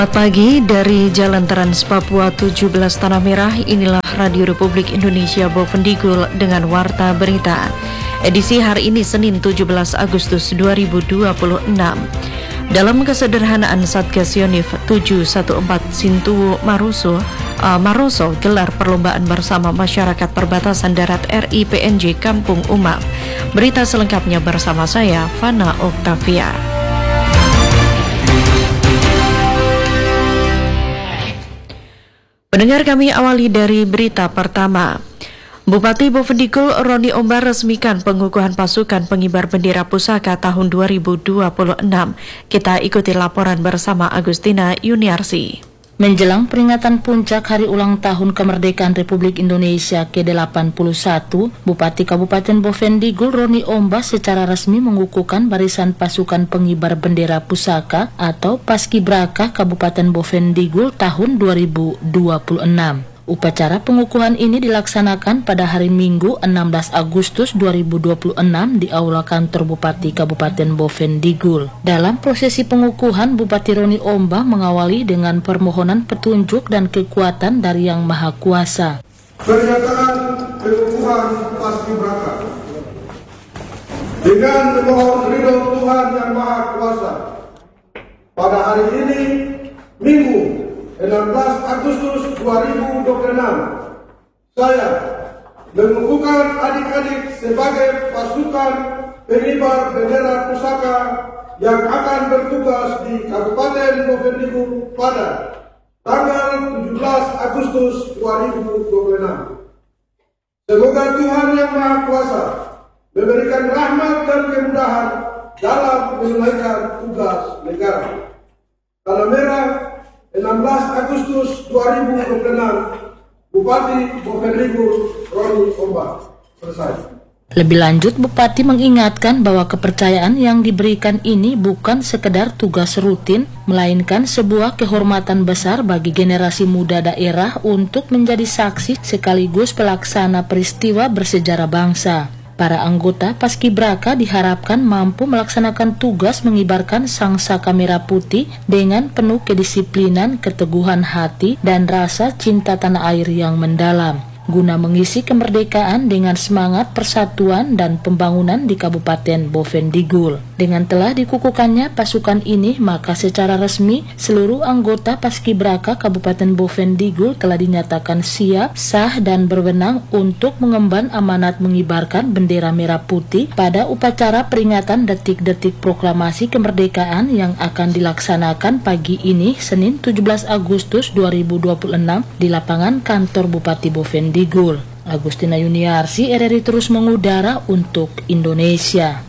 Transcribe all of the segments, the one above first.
Selamat pagi dari Jalan Trans Papua 17 Tanah Merah. Inilah Radio Republik Indonesia Bovendigul dengan Warta Berita. Edisi hari ini Senin 17 Agustus 2026. Dalam kesederhanaan Satgas Yonif 714 Sintu Maroso gelar perlombaan bersama masyarakat perbatasan darat RI PNJ Kampung Umap. Berita selengkapnya bersama saya, Fana Oktavia. Pendengar, kami awali dari berita pertama. Bupati Bovendigul Roni Omba resmikan pengukuhan pasukan pengibar bendera pusaka tahun 2026. Kita ikuti laporan bersama Agustina Yuniarsi. Menjelang peringatan puncak Hari Ulang Tahun Kemerdekaan Republik Indonesia ke-81, Bupati Kabupaten Bovendigul Roni Omba secara resmi mengukuhkan barisan pasukan pengibar bendera pusaka atau Paskibraka Kabupaten Bovendigul tahun 2026. Upacara pengukuhan ini dilaksanakan pada hari Minggu 16 Agustus 2026 di Aula Kantor Bupati Kabupaten Bovendigul. Dalam prosesi pengukuhan, Bupati Roni Omba mengawali dengan permohonan petunjuk dan kekuatan dari Yang Maha Kuasa. Pernyataan pengukuhan Paskibraka. Dengan memohon ridho Tuhan Yang Maha Kuasa, pada hari ini, Minggu 16 Agustus 2026, saya mengukuhkan adik-adik sebagai pasukan pengibar bendera pusaka yang akan bertugas di Kabupaten Bovendigul pada tanggal 17 Agustus 2026. Semoga Tuhan Yang Maha Kuasa memberikan rahmat dan kemudahan dalam menunaikan tugas negara. Tanda merah 16 Agustus 2026, Bupati Bovendigul Roni Omba. Selesai. Lebih lanjut, Bupati mengingatkan bahwa kepercayaan yang diberikan ini bukan sekedar tugas rutin, melainkan sebuah kehormatan besar bagi generasi muda daerah untuk menjadi saksi sekaligus pelaksana peristiwa bersejarah bangsa. Para anggota Paskibraka diharapkan mampu melaksanakan tugas mengibarkan sangsaka merah putih dengan penuh kedisiplinan, keteguhan hati, dan rasa cinta tanah air yang mendalam, guna mengisi kemerdekaan dengan semangat persatuan dan pembangunan di Kabupaten Bovendigul. Dengan telah dikukuhkannya pasukan ini, maka secara resmi seluruh anggota Paskibraka Kabupaten Bovendigul telah dinyatakan siap, sah, dan berwenang untuk mengemban amanat mengibarkan bendera merah putih pada upacara peringatan detik-detik proklamasi kemerdekaan yang akan dilaksanakan pagi ini Senin 17 Agustus 2026 di lapangan kantor Bupati Bovendigul. Agustina Yuniarsi, RRI terus mengudara untuk Indonesia.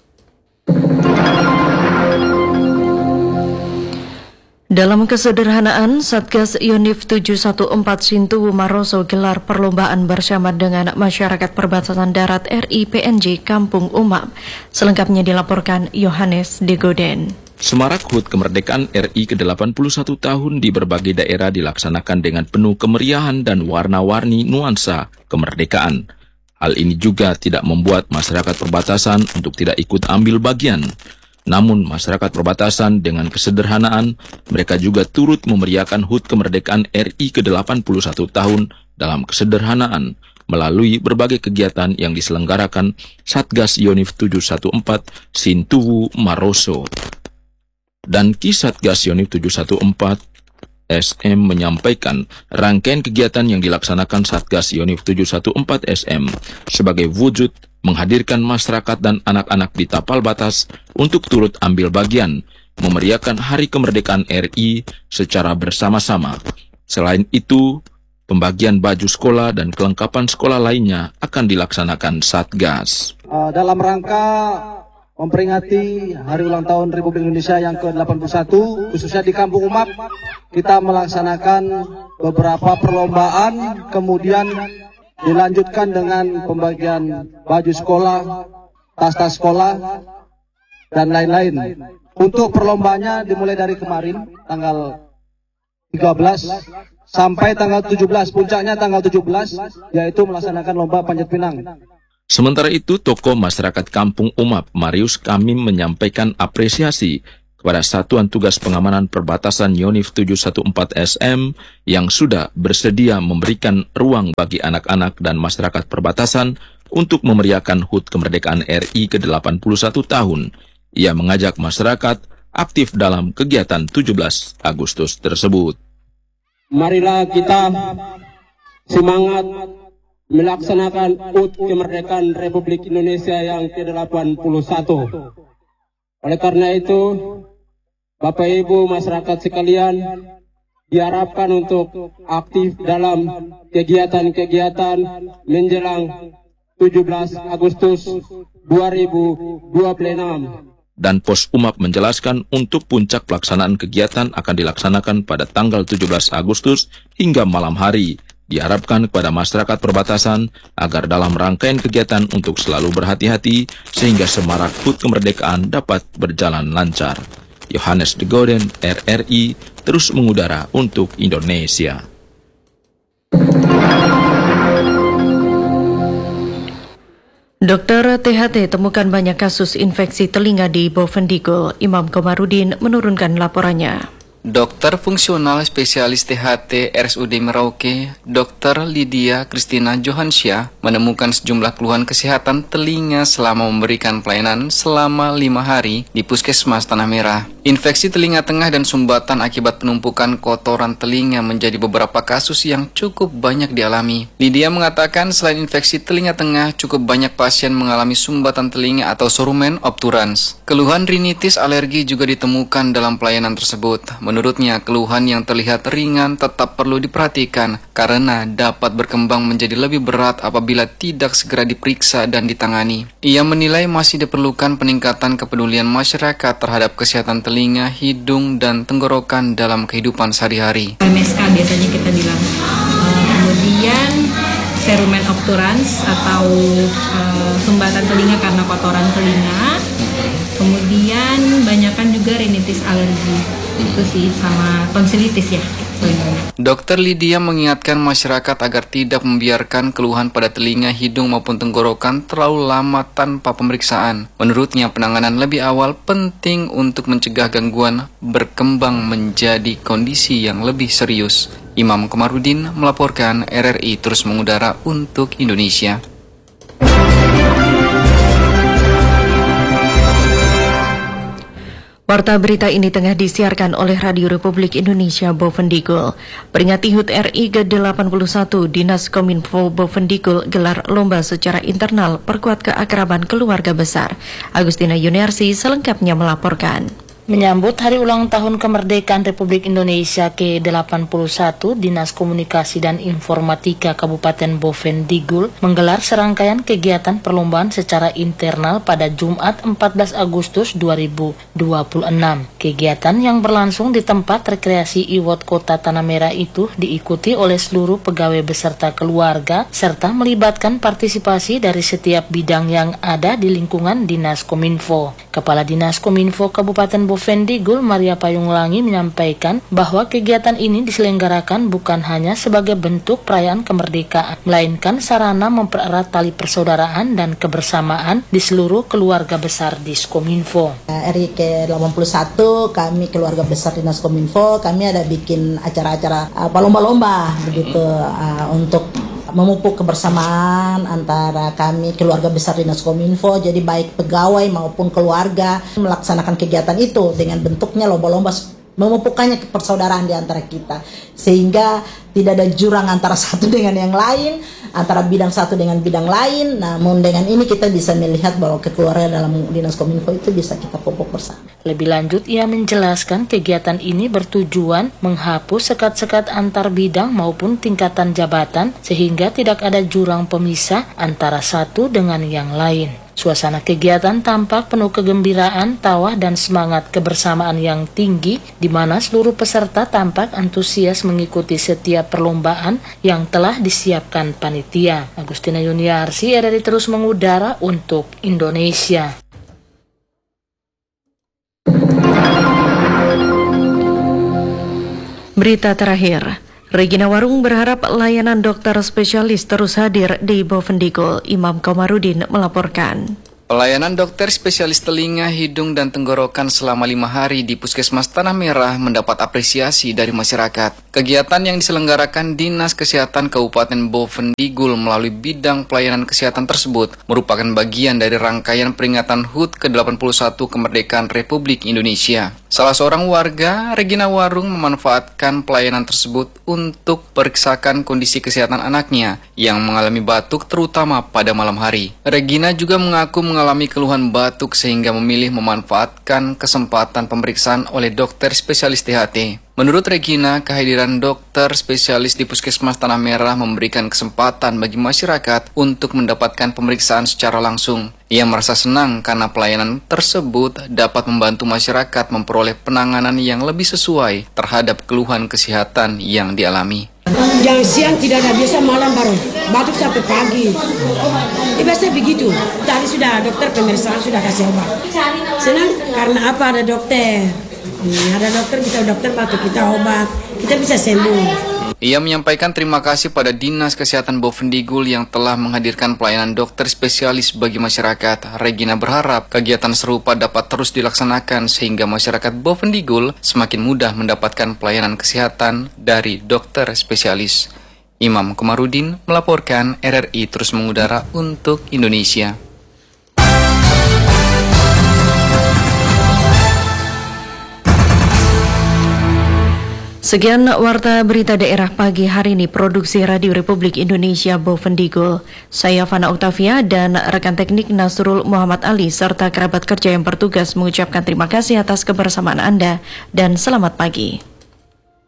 Dalam kesederhanaan, Satgas Yonif 714 Sintu Maroso gelar perlombaan bersama dengan masyarakat perbatasan darat RI PNJ Kampung Umap. Selengkapnya dilaporkan Yohanes Degoden. Semarak HUT Kemerdekaan RI ke-81 tahun di berbagai daerah dilaksanakan dengan penuh kemeriahan dan warna-warni nuansa kemerdekaan. Hal ini juga tidak membuat masyarakat perbatasan untuk tidak ikut ambil bagian. Namun masyarakat perbatasan dengan kesederhanaan, mereka juga turut memeriahkan HUT Kemerdekaan RI ke-81 tahun dalam kesederhanaan melalui berbagai kegiatan yang diselenggarakan Satgas Yonif 714 Sintu Maroso. Dan Ki Satgas Yonif 714 SM menyampaikan rangkaian kegiatan yang dilaksanakan Satgas Yonif 714 SM sebagai wujud menghadirkan masyarakat dan anak-anak di tapal batas untuk turut ambil bagian memeriahkan Hari Kemerdekaan RI secara bersama-sama. Selain itu, pembagian baju sekolah dan kelengkapan sekolah lainnya akan dilaksanakan Satgas. Dalam rangka memperingati Hari Ulang Tahun Republik Indonesia yang ke-81, khususnya di Kampung Umap, kita melaksanakan beberapa perlombaan, kemudian dilanjutkan dengan pembagian baju sekolah, tas-tas sekolah, dan lain-lain. Untuk perlombanya dimulai dari kemarin, tanggal 13, sampai tanggal 17, puncaknya tanggal 17, yaitu melaksanakan lomba panjat pinang. Sementara itu, tokoh masyarakat Kampung Umap, Marius Kamim menyampaikan apresiasi kepada Satuan Tugas Pengamanan Perbatasan Yonif 714 SM yang sudah bersedia memberikan ruang bagi anak-anak dan masyarakat perbatasan untuk memeriahkan HUT kemerdekaan RI ke-81 tahun. Ia mengajak masyarakat aktif dalam kegiatan 17 Agustus tersebut. Marilah kita semangat melaksanakan HUT kemerdekaan Republik Indonesia yang ke-81. Oleh karena itu, Bapak Ibu masyarakat sekalian diharapkan untuk aktif dalam kegiatan-kegiatan menjelang 17 Agustus 2026. Dan Pos UMAP menjelaskan untuk puncak pelaksanaan kegiatan akan dilaksanakan pada tanggal 17 Agustus hingga malam hari. Diharapkan kepada masyarakat perbatasan agar dalam rangkaian kegiatan untuk selalu berhati-hati sehingga semarak HUT kemerdekaan dapat berjalan lancar. Yohanes de Goden, RRI, terus mengudara untuk Indonesia. Dokter THT temukan banyak kasus infeksi telinga di Bovendigul. Imam Komarudin menurunkan laporannya. Dokter fungsional spesialis THT RSUD Merauke, Dr. Lydia Christina Johansia, menemukan sejumlah keluhan kesehatan telinga selama memberikan pelayanan selama 5 hari di Puskesmas Tanah Merah. Infeksi telinga tengah dan sumbatan akibat penumpukan kotoran telinga menjadi beberapa kasus yang cukup banyak dialami. Lydia mengatakan selain infeksi telinga tengah, cukup banyak pasien mengalami sumbatan telinga atau sorumen obturans. Keluhan rinitis alergi juga ditemukan dalam pelayanan tersebut. Menurutnya, keluhan yang terlihat ringan tetap perlu diperhatikan karena dapat berkembang menjadi lebih berat apabila tidak segera diperiksa dan ditangani. Ia menilai masih diperlukan peningkatan kepedulian masyarakat terhadap kesehatan telinga, hidung, dan tenggorokan dalam kehidupan sehari-hari. MSK biasanya kita bilang. Kemudian serumen obturans atau sumbatan telinga karena kotoran telinga. Kemudian banyakkan juga rinitis alergi. Itu sih sama tonsilitis ya. Dokter Lydia mengingatkan masyarakat agar tidak membiarkan keluhan pada telinga, hidung maupun tenggorokan terlalu lama tanpa pemeriksaan. Menurutnya, penanganan lebih awal penting untuk mencegah gangguan berkembang menjadi kondisi yang lebih serius. Imam Komarudin melaporkan, RRI terus mengudara untuk Indonesia. Warta berita ini tengah disiarkan oleh Radio Republik Indonesia Bovendigul. Peringati HUT RI ke-81, Dinas Kominfo Bovendigul gelar lomba secara internal perkuat keakraban keluarga besar. Agustina Yuniarsi selengkapnya melaporkan. Menyambut Hari Ulang Tahun Kemerdekaan Republik Indonesia ke-81, Dinas Komunikasi dan Informatika Kabupaten Bovendigul menggelar serangkaian kegiatan perlombaan secara internal pada Jumat 14 Agustus 2026. Kegiatan yang berlangsung di tempat rekreasi Iwot Kota Tanah Merah itu diikuti oleh seluruh pegawai beserta keluarga serta melibatkan partisipasi dari setiap bidang yang ada di lingkungan Dinas Kominfo. Kepala Dinas Kominfo Kabupaten Bovendigul, Maria Payunglangi, menyampaikan bahwa kegiatan ini diselenggarakan bukan hanya sebagai bentuk perayaan kemerdekaan, melainkan sarana mempererat tali persaudaraan dan kebersamaan di seluruh keluarga besar Diskominfo. RI ke-81, kami keluarga besar Dinas Kominfo, kami ada bikin acara-acara lomba-lomba begitu untuk memupuk kebersamaan antara kami keluarga besar Dinas Kominfo. Jadi baik pegawai maupun keluarga melaksanakan kegiatan itu dengan bentuknya lomba-lomba, memupukkannya persaudaraan di antara kita sehingga tidak ada jurang antara satu dengan yang lain, antara bidang satu dengan bidang lain. Namun dengan ini kita bisa melihat bahwa kekeluargaan dalam Dinas Kominfo itu bisa kita pupuk bersama. Lebih lanjut, ia menjelaskan kegiatan ini bertujuan menghapus sekat-sekat antar bidang maupun tingkatan jabatan sehingga tidak ada jurang pemisah antara satu dengan yang lain. Suasana kegiatan tampak penuh kegembiraan, tawa, dan semangat kebersamaan yang tinggi, di mana seluruh peserta tampak antusias mengikuti setiap perlombaan yang telah disiapkan panitia. Agustina Yuniarsi, RRI terus mengudara untuk Indonesia. Berita terakhir. Regina Warung berharap layanan dokter spesialis terus hadir di Bovendigul. Imam Komarudin melaporkan. Pelayanan dokter spesialis telinga, hidung, dan tenggorokan selama 5 hari di Puskesmas Tanah Merah mendapat apresiasi dari masyarakat. Kegiatan yang diselenggarakan Dinas Kesehatan Kabupaten Bovendigul melalui bidang pelayanan kesehatan tersebut merupakan bagian dari rangkaian peringatan HUT ke-81 kemerdekaan Republik Indonesia. Salah seorang warga, Regina Warung, memanfaatkan pelayanan tersebut untuk periksakan kondisi kesehatan anaknya yang mengalami batuk terutama pada malam hari. Regina juga mengaku mengalami keluhan batuk sehingga memilih memanfaatkan kesempatan pemeriksaan oleh dokter spesialis THT. Menurut Regina, kehadiran dokter spesialis di Puskesmas Tanah Merah memberikan kesempatan bagi masyarakat untuk mendapatkan pemeriksaan secara langsung. Ia merasa senang karena pelayanan tersebut dapat membantu masyarakat memperoleh penanganan yang lebih sesuai terhadap keluhan kesehatan yang dialami. Yang siang tidak ada, biasa malam baru batuk sampai pagi. Biasa begitu. Tadi sudah dokter pemeriksaan, sudah kasih obat. Senang karena apa, ada dokter. Ada dokter, kita dokter batuk, kita obat, kita bisa sembuh. Ia menyampaikan terima kasih pada Dinas Kesehatan Bovendigul yang telah menghadirkan pelayanan dokter spesialis bagi masyarakat. Regina berharap kegiatan serupa dapat terus dilaksanakan sehingga masyarakat Bovendigul semakin mudah mendapatkan pelayanan kesehatan dari dokter spesialis. Imam Komarudin melaporkan, RRI terus mengudara untuk Indonesia. Sekian warta berita daerah pagi hari ini, produksi Radio Republik Indonesia Bovendigul. Saya Fana Octavia dan rekan teknik Nasrul Muhammad Ali serta kerabat kerja yang bertugas mengucapkan terima kasih atas kebersamaan Anda dan selamat pagi.